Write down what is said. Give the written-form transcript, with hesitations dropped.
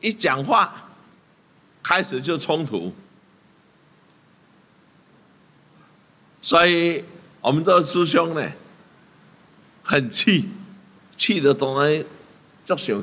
一讲话开始就冲突，所以我们这师兄呢很气，气得当然足想